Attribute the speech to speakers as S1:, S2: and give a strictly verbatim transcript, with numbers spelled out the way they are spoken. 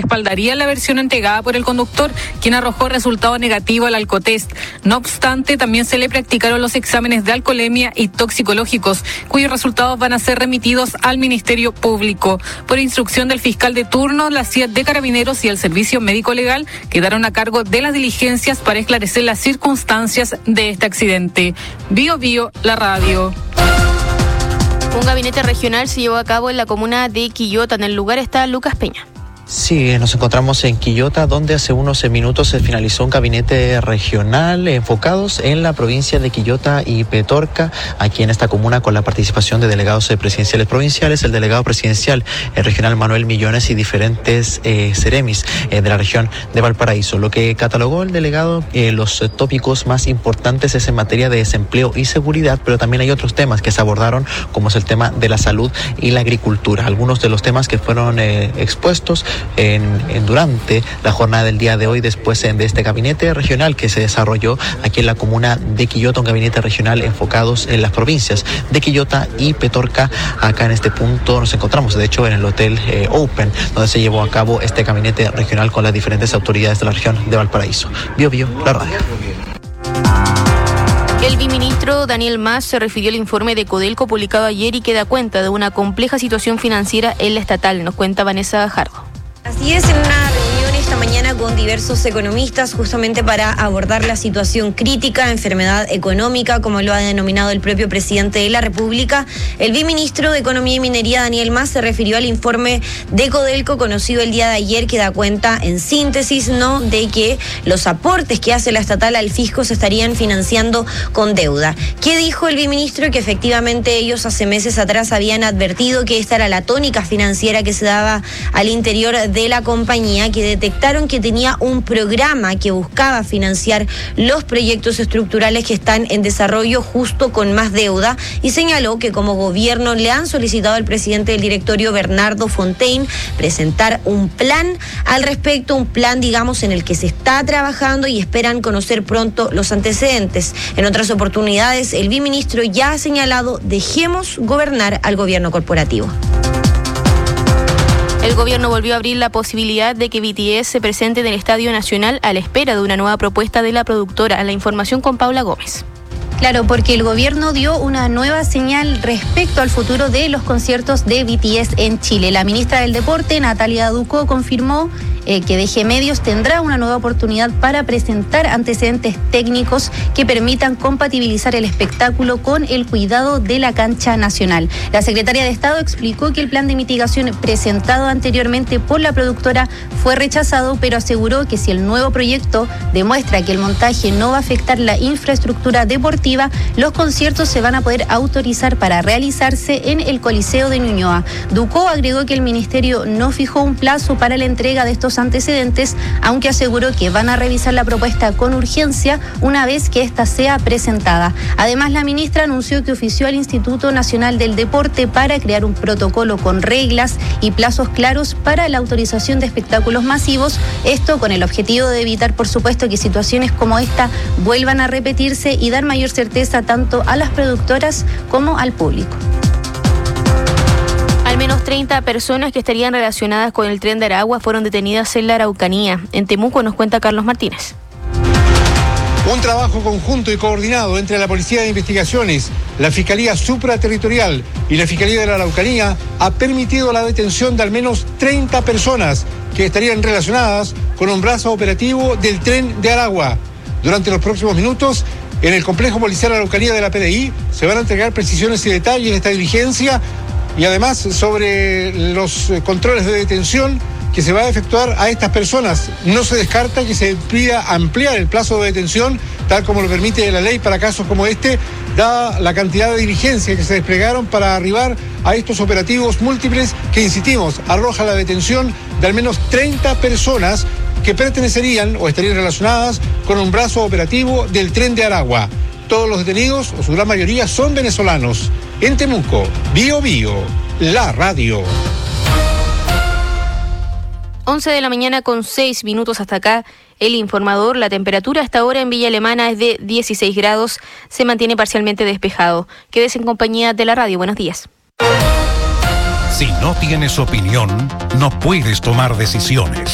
S1: respaldarían la versión entregada por el conductor, quien arrojó resultado negativo al alcotest. No obstante, también se le practicaron los exámenes de alcoholemia y toxicológicos, cuyos resultados van a ser remitidos al Ministerio Público. Por instrucción del fiscal de turno, la C I A de Carabineros y el Servicio Médico Legal quedaron a cargo de las diligencias para esclarecer las circunstancias de este accidente. Bio Bio, la radio.
S2: Un gabinete regional se llevó a cabo en la comuna de Quillota. En el lugar está Lucas Peña.
S3: Sí, nos encontramos en Quillota, donde hace unos minutos se finalizó un gabinete regional enfocados en la provincia de Quillota y Petorca, aquí en esta comuna, con la participación de delegados presidenciales provinciales, el delegado presidencial el regional Manuel Millones y diferentes eh, seremis eh, de la región de Valparaíso. Lo que catalogó el delegado, eh, los tópicos más importantes es en materia de desempleo y seguridad, pero también hay otros temas que se abordaron, como es el tema de la salud y la agricultura. Algunos de los temas que fueron eh, expuestos En, en durante la jornada del día de hoy, después de este gabinete regional que se desarrolló aquí en la comuna de Quillota, un gabinete regional enfocados en las provincias de Quillota y Petorca. Acá en este punto nos encontramos, de hecho, en el Hotel eh, Open, donde se llevó a cabo este gabinete regional con las diferentes autoridades de la región de Valparaíso. Bio Bio, la radio.
S2: El viceministro Daniel Mas se refirió al informe de Codelco publicado ayer y que da cuenta de una compleja situación financiera en la estatal. Nos cuenta Vanessa Jardo.
S4: Así es, en una reunión esta mañana con diversos economistas justamente para abordar la situación crítica, enfermedad económica, como lo ha denominado el propio presidente de la República, el viceministro de Economía y Minería, Daniel Mas, se refirió al informe de Codelco conocido el día de ayer, que da cuenta en síntesis, ¿no?, de que los aportes que hace la estatal al fisco se estarían financiando con deuda. ¿Qué dijo el viceministro? Que efectivamente ellos hace meses atrás habían advertido que esta era la tónica financiera que se daba al interior de de la compañía, que detectaron que tenía un programa que buscaba financiar los proyectos estructurales que están en desarrollo justo con más deuda, y señaló que como gobierno le han solicitado al presidente del directorio, Bernardo Fontaine, presentar un plan al respecto, un plan, digamos, en el que se está trabajando y esperan conocer pronto los antecedentes. En otras oportunidades, el viceministro ya ha señalado: dejemos gobernar al gobierno corporativo.
S2: El gobierno volvió a abrir la posibilidad de que B T S se presente en el Estadio Nacional a la espera de una nueva propuesta de la productora. La información con Paula Gómez.
S5: Claro, porque el gobierno dio una nueva señal respecto al futuro de los conciertos de B T S en Chile. La ministra del Deporte, Natalia Ducó, confirmó eh, que D G Medios tendrá una nueva oportunidad para presentar antecedentes técnicos que permitan compatibilizar el espectáculo con el cuidado de la cancha nacional. La secretaria de Estado explicó que el plan de mitigación presentado anteriormente por la productora fue rechazado, pero aseguró que si el nuevo proyecto demuestra que el montaje no va a afectar la infraestructura deportiva, los conciertos se van a poder autorizar para realizarse en el Coliseo de Ñuñoa. Ducó agregó que el ministerio no fijó un plazo para la entrega de estos antecedentes, aunque aseguró que van a revisar la propuesta con urgencia una vez que ésta sea presentada. Además, la ministra anunció que ofició al Instituto Nacional del Deporte para crear un protocolo con reglas y plazos claros para la autorización de espectáculos masivos, esto con el objetivo de evitar, por supuesto, que situaciones como esta vuelvan a repetirse y dar mayor certeza tanto a las productoras como al público.
S2: Al menos treinta personas que estarían relacionadas con el Tren de Aragua fueron detenidas en la Araucanía. En Temuco nos cuenta Carlos Martínez.
S6: Un trabajo conjunto y coordinado entre la Policía de Investigaciones, la Fiscalía Supraterritorial y la Fiscalía de la Araucanía ha permitido la detención de al menos treinta personas que estarían relacionadas con un brazo operativo del Tren de Aragua. Durante los próximos minutos, en el complejo policial Araucanía de la P D I se van a entregar precisiones y detalles de esta diligencia y además sobre los controles de detención que se va a efectuar a estas personas. No se descarta que se pida ampliar el plazo de detención, tal como lo permite la ley para casos como este, dada la cantidad de diligencias que se desplegaron para arribar a estos operativos múltiples que, insistimos, arroja la detención de al menos treinta personas que pertenecerían o estarían relacionadas con un brazo operativo del Tren de Aragua. Todos los detenidos, o su gran mayoría, son venezolanos. En Temuco, Bio Bio, la radio.
S2: once de la mañana con seis minutos hasta acá. El informador, la temperatura hasta ahora en Villa Alemana es de dieciséis grados, se mantiene parcialmente despejado. Quédese en compañía de la radio. Buenos días.
S7: Si no tienes opinión, no puedes tomar decisiones.